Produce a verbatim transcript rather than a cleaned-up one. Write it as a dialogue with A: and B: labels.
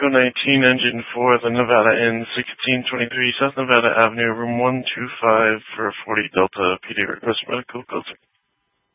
A: Echo nineteen, engine for the Nevada Inn, sixteen twenty-three South Nevada Avenue, room one two five for forty Delta, P D request medical closing.